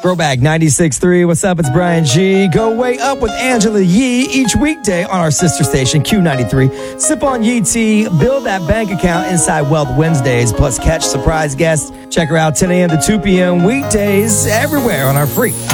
Throwback 96.3. What's up? It's Brian G. Go way up with Angela Yee each weekday on our sister station, Q93. Sip on Yee tea, build that bank account inside Wealth Wednesdays, plus catch surprise guests. Check her out 10 a.m. to 2 p.m. weekdays everywhere on our free